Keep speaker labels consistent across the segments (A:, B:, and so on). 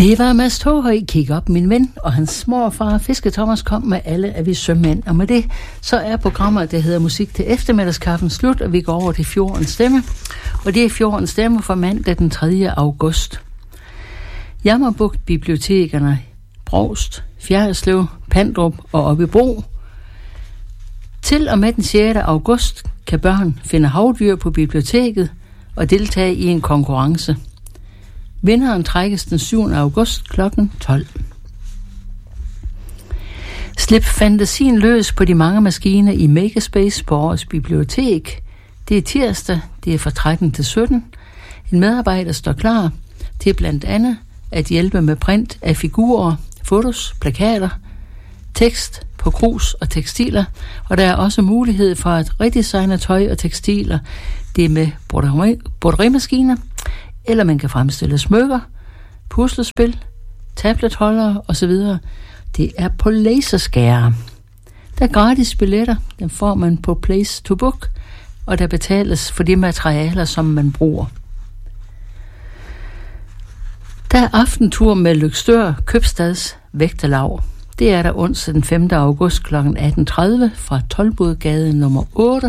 A: Det var Mads Torhøj, Kig op min ven, og hans morfar Fiske Thomas kom med alle af vi sømænd. Og med det, så er programmet, der hedder Musik til eftermiddagskaffen, slut, og vi går over til Fjordens Stemme. Og det er Fjordens Stemme for mandag den 3. august. Jammerbugt bibliotekerne Brovst, Fjerritslev, Pandrup og Oppebro. Til og med den 6. august kan børn finde havdyr på biblioteket og deltage i en konkurrence. Vinderen trækkes den 7. august kl. 12. Slip fantasien løs på de mange maskiner i Makerspace på Aarhus Bibliotek. Det er tirsdag, det er fra 13 til 17. En medarbejder står klar til blandt andet at hjælpe med print af figurer, fotos, plakater, tekst på krus og tekstiler, og der er også mulighed for at redesigne tøj og tekstiler. Det er med broderimaskiner, eller man kan fremstille smykker, puslespil, tabletholdere osv. Det er på laserskære. Der er gratis billetter, den får man på Place to Book, og der betales for de materialer, som man bruger. Der er aftentur med Løgstør Købstads Vægterlaug. Det er der onsdag den 5. august kl. 18.30 fra Toldbodgade nummer 8.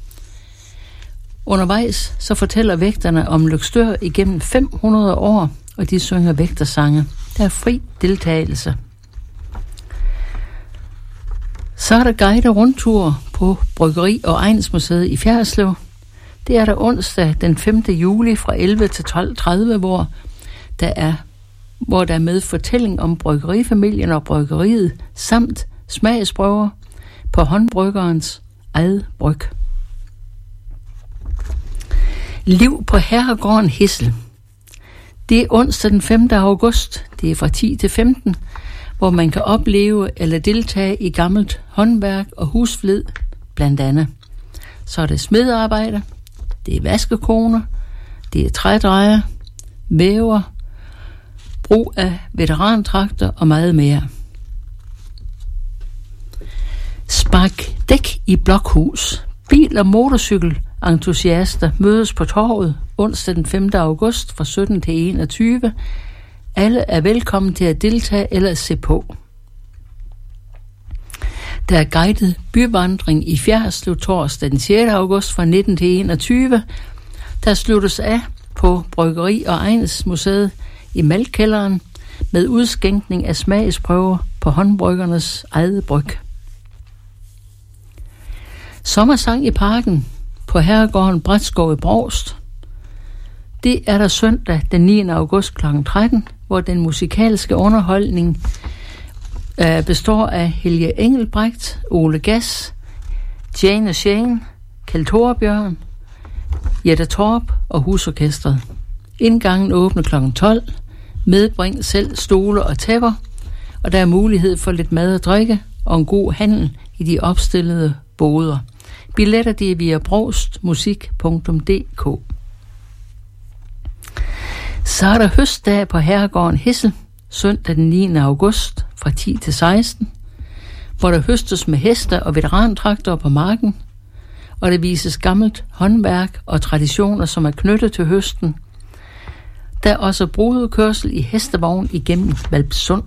A: Undervejs så fortæller vægterne om Løgstør igennem 500 år, og de synger vægtersange. Der er fri deltagelse. Så er der guide rundtur på Bryggeri- og Egnsmuseet i Fjerritslev. Det er der onsdag den 5. juli fra 11 til 12.30, hvor der er med fortælling om bryggerifamilien og bryggeriet, samt smagsprøver på håndbryggerens eget bryg. Liv på Herregården Hissel. Det er onsdag den 5. august, det er fra 10 til 15, hvor man kan opleve eller deltage i gammelt håndværk og husflid, blandt andet. Så er det smedarbejde, det er vaskekoner, det er trædrejer, væver, brug af veterantrakter og meget mere. Spark dæk i Blokhus. Bil- og motorcykelentusiaster mødes på torvet onsdag den 5. august fra 17 til 21. Alle er velkommen til at deltage eller se på. Der er guidet byvandring i Fjerritslev torsdag den 6. august fra 19 til 21. Der sluttes af på Bryggeri- og Egnsmuseet i Maltkælderen med udskænkning af smagsprøver på håndbryggernes eget bryg. Sommersang i parken på Herregården Brætskov i Brovst. Det er der søndag den 9. august kl. 13, hvor den musikalske underholdning består af Helge Engelbrecht, Ole Gass, Jane Shane, Kjeld Thorbjørn, Jette Torp og Husorkestret. Indgangen åbner kl. 12. Medbring selv stole og tæpper, og der er mulighed for lidt mad og drikke og en god handel i de opstillede boder. Billetter det er via brostmusik.dk. Så er der høstdag på Herregården Hissel, søndag den 9. august fra 10 til 16, hvor der høstes med heste og veterantraktorer på marken, og der vises gammelt håndværk og traditioner, som er knyttet til høsten. Der er også brudekørsel i hestevogn igennem Hvalpsund.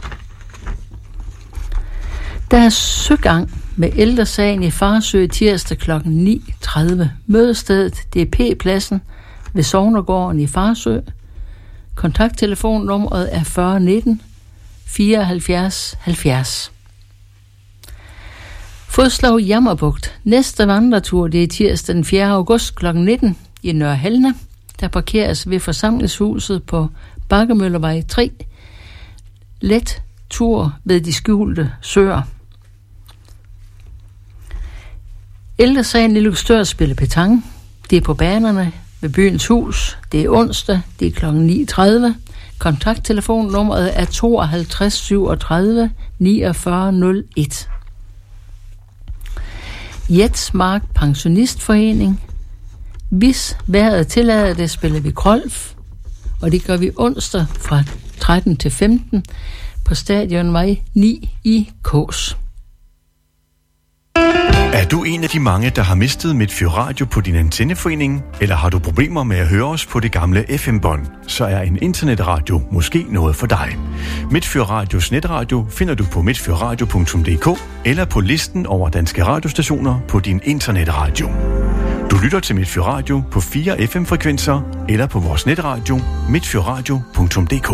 A: Der er søgang med ældresagen i Farsø tirsdag kl. 9.30. Mødestedet, det er P-pladsen ved Sognegården i Farsø. Kontaktelefonnummeret er 40 19 74 70. Fodslag Jammerbugt. Næste vandretur, det er tirsdag den 4. august kl. 19 i Nørre Helne. Der parkeres ved forsamlingshuset på Bakkemøllevej 3. Let tur ved de skjulte søer. Ældresagen i Løgstør spiller petanque. Det er på banerne ved Byens Hus. Det er onsdag, det er kl. 9.30. Kontaktelefonnummeret er 52 37 49 01. Jetsmark Pensionistforening. Hvis vejret tillader det, spiller vi golf, og det gør vi onsdag fra 13 til 15 på Stadionvej 9 i Kås.
B: Er du en af de mange, der har mistet Midtfyr Radio på din antenneforening? Eller har du problemer med at høre os på det gamle FM-bånd? Så er en internetradio måske noget for dig. Midtfyr Radios netradio finder du på midtfyrradio.dk eller på listen over danske radiostationer på din internetradio. Du lytter til Midtfyr Radio på 4 FM-frekvenser eller på vores netradio midtfyrradio.dk.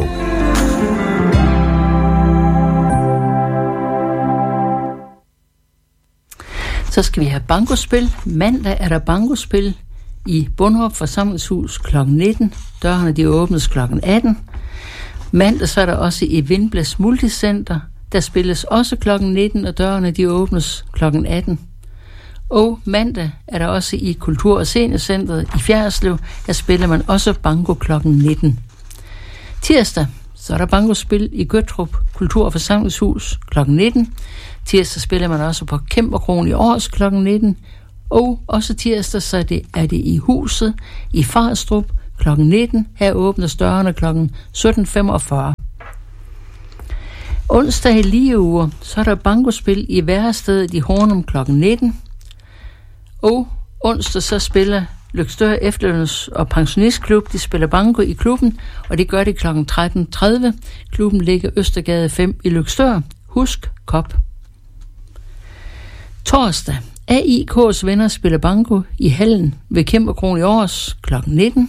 A: Så skal vi have bankospil. Mandag er der bankospil i Bonderup Forsamlingshus kl. 19. Dørene de åbnes kl. 18. Mandag så er der også i Vindblæs Multicenter. Der spilles også kl. 19, og dørene de åbnes kl. 18. Og mandag er der også i Kultur- og Seniorcentret i Fjerritslev. Der spiller man også banko kl. 19. Tirsdag så er der bankospil i Gøttrup Kultur- og Forsamlingshus kl. 19. Tirsdag spiller man også på Kæmperkrogen i Aarhus kl. 19. Og også tirsdag så er det i Huset i Farstrup kl. 19. Her åbner dørene kl. 17.45. Onsdag i Ligeure, så er der bankospil i Værestedet i Hornum kl. 19. Og onsdag så spiller Løgstør Efterløns- og Pensionistklub, de spiller banko i klubben, og det gør de kl. 13.30. Klubben ligger Østergade 5 i Løgstør. Husk kop. Torsdag. AIK's venner spiller banko i hallen ved Kæmperkrogen i Aarhus kl. 19.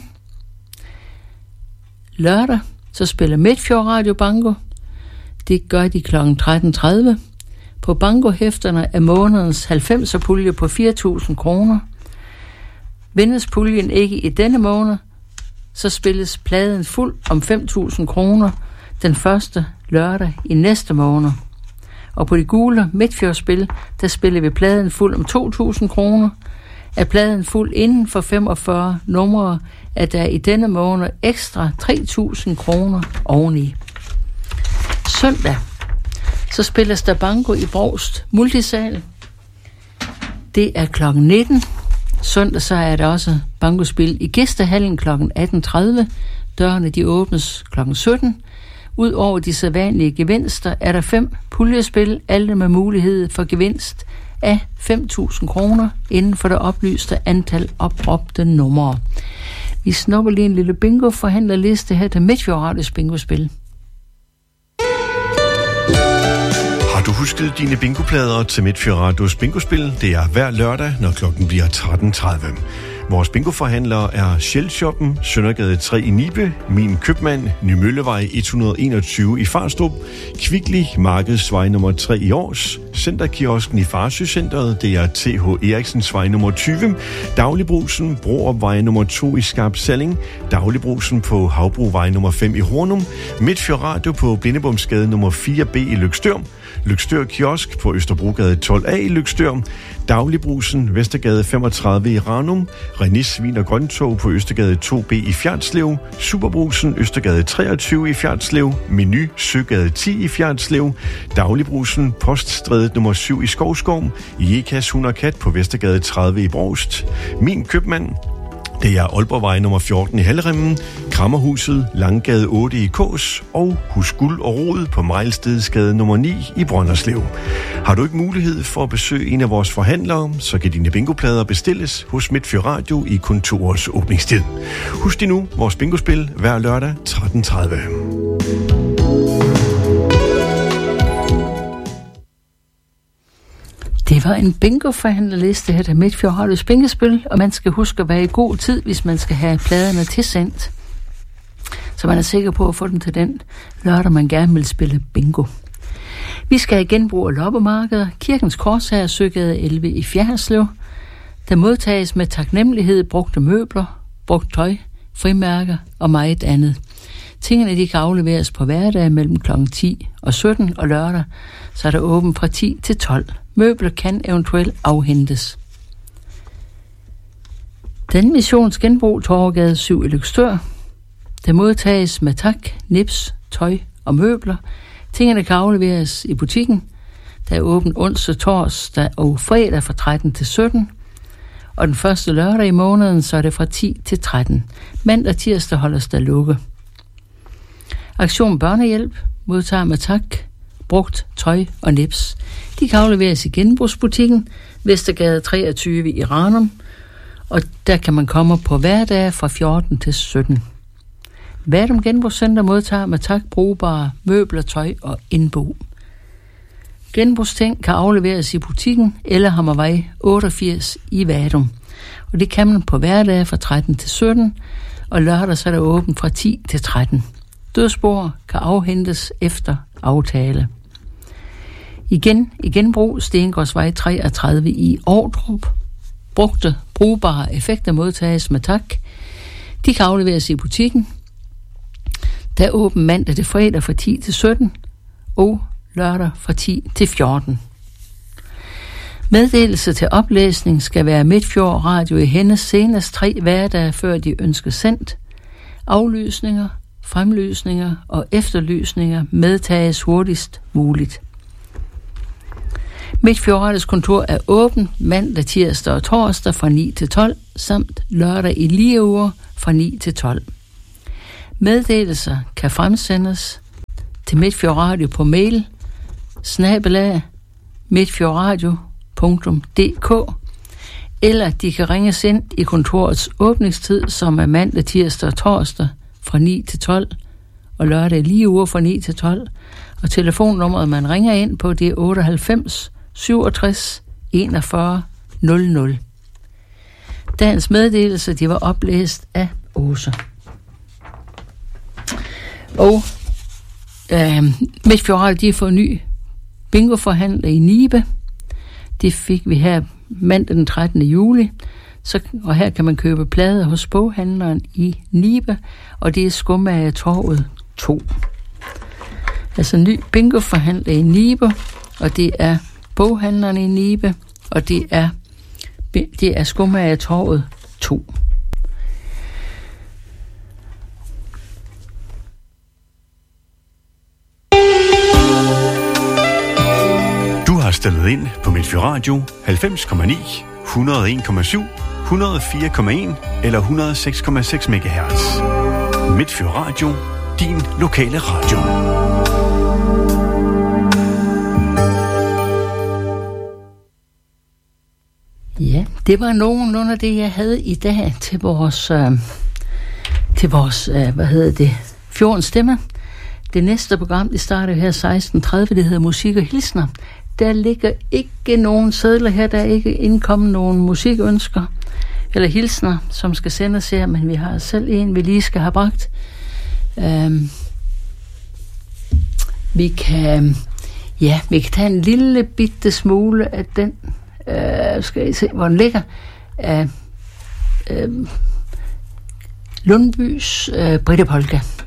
A: Lørdag så spiller Midtfyr Radio banko. Det gør de kl. 13.30. På bankohæfterne er månedens 90'er pulje på 4.000 kroner. Vindes puljen ikke i denne måned, så spilles pladen fuld om 5.000 kroner den første lørdag i næste måned. Og på de gule Midtfjordspil, der spiller vi pladen fuld om 2.000 kroner. Er pladen fuld inden for 45 numre, er der i denne måned ekstra 3.000 kroner oveni. Søndag, så spilles der banko i Brovst Multisal. Det er kl. 19. Søndag så er der også bankospil i Gæstehallen kl. 18.30. Dørene de åbnes kl. 17. Udover de sædvanlige gevinster er der 5 puljespil, alle med mulighed for gevinst af 5.000 kroner inden for det oplyste antal opråbte numre. Vi snupper lige en lille bingo-forhandlerliste her til Midtfyr Radios bingospil.
B: Har du husket dine bingoplader til Midtfyr Radios bingospil? Det er hver lørdag, når klokken bliver 13.30. Vores bingoforhandlere er Shell-shoppen, Søndergade 3 i Nibe, Min Købmand, Nymøllevej 121 i Farstrup, Kvickly, Markedsvej nummer 3 i Aars, Centerkiosken i Farsøcenteret, det er TH Eriksens vej nummer 20, Dagligbrusen, Broopvej nummer 2 i Skarp Salling, Dagligbrusen på Havbrovej nummer 5 i Hornum, Midtfyr Radio på Blindebomsgade nummer 4B i Løgstør, Løgstør Kiosk på Østerbrogade 12A i Løgstør, Dagligbrusen, Vestergade 35 i Ranum, Renis Svin og Grøntog på Østergade 2B i Fjerritslev, Superbrusen, Østergade 23 i Fjerritslev, Menu, Søgade 10 i Fjerritslev, Dagligbrusen, Poststrædet nummer 7 i Skovskov, Jekas Hund og Kat på Vestergade 30 i Brovst, Min Købmand, det er Aalborgvej nummer 14 i Halleremmen, Krammerhuset, Langgade 8 i Kås og Hus Guld og Rod på Mejlstedsgade nummer 9 i Brønderslev. Har du ikke mulighed for at besøge en af vores forhandlere, så kan dine bingoplader bestilles hos Midtfyr Radio i kontorets åbningstid. Husk det nu, vores bingospil hver lørdag 13.30.
A: Det var en bingo-forhandlerliste her til Midtfyr Radios bingospil, og man skal huske at være i god tid, hvis man skal have pladerne tilsendt. Så man er sikker på at få dem til den lørdag, man gerne vil spille bingo. Vi skal have genbrug af loppemarkeder. Kirkens Korshær, Søgade 11 i Fjerritslev. Der modtages med taknemmelighed brugte møbler, brugt tøj, frimærker og meget andet. Tingene de kan afleveres på hverdag mellem kl. 10 og 17, og lørdag så er der åben fra 10 til 12. Møbler kan eventuelt afhentes. Den missions genbrug Torvegade 7 i Løgstør. Der modtages med tak, nips, tøj og møbler. Tingene kan afleveres i butikken. Der er åben onsdag, torsdag og fredag fra 13 til 17. Og den første lørdag i måneden så er det fra 10 til 13. Mandag og tirsdag holdes der lukke. Aktion Børnehjælp modtager med tak brugt tøj og nips. De kan afleveres i genbrugsbutikken Vestergade 23 i Ranum, og der kan man komme på hverdag fra 14 til 17. Vadum Genbrugscenter modtager med tak brugbare møbler, tøj og indbo. Genbrugsting kan afleveres i butikken eller Hammervej 88 i Vadum. Og det kan man på hverdag fra 13 til 17, og lørdag så er der åbent fra 10 til 13. Dødsboer kan afhentes efter aftale. Igen i genbrug Stengårdsvej 33 i Ordrup. Brugte brugbare effekter modtages med tak. De kan afleveres i butikken. Der er åben mandag til fredag fra 10 til 17 og lørdag fra 10 til 14. Meddelelse til oplæsning skal være Midtfjord Radio i Hennes senest 3 hverdage før de ønsker sendt. Aflysninger, fremlysninger og efterlysninger medtages hurtigst muligt. Midtfjord Radios kontor er åben mandag, tirsdag og torsdag fra 9 til 12, samt lørdag i lige uger fra 9 til 12. Meddelelser kan fremsendes til Midtfjord Radio på mail @midtfjordradio.dk, eller de kan ringes ind i kontorets åbningstid, som er mandag, tirsdag og torsdag fra 9 til 12, og lørdag lige uger fra 9 til 12. Og telefonnummeret, man ringer ind på, det er 98 67 41 00. Dagens meddelelse, de var oplæst af Åse. Og Midtfjord Radio, de får ny bingoforhandler i Nibe. Det fik vi her mandag den 13. juli. Og her kan man købe plader hos boghandleren i Nibe, og det er Skummagertorvet 2. Altså ny bingoforhandler i Nibe, og det er boghandleren i Nibe, og det er Skummagertorvet 2.
B: Du har stillet ind på Midtfjord Radio 90,9, 101,7, 104,1 eller 106,6 MHz. Midtfjord Radio, din lokale radio.
A: Ja, det var nogenlunde af det, jeg havde i dag til vores Fjordens Stemme. Det næste program, det starter her 16:30, det hedder Musik og Hilsner. Der ligger ikke nogen sedler her, der er ikke indkommet nogen musikønsker eller hilsner, som skal sendes her, men vi har selv en, vi lige skal have bragt. Vi kan tage en lille bitte smule af den, skal I se, hvor den ligger, af Lundbys Britte Polka.